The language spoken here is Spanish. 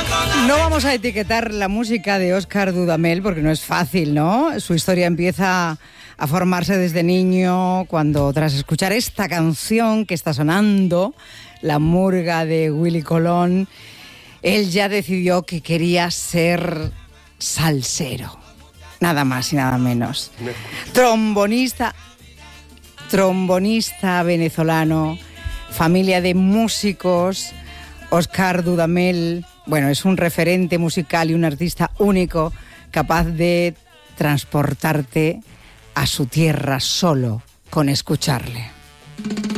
No vamos a etiquetar la música de Óscar Dudamel porque no es fácil, ¿no? Su historia empieza a formarse desde niño cuando, tras escuchar esta canción que está sonando, La Murga de Willy Colón, él ya decidió que quería ser salsero. Nada más y nada menos. Trombonista venezolano, familia de músicos. Óscar Dudamel, bueno, es un referente musical y un artista único, capaz de transportarte a su tierra solo con escucharle.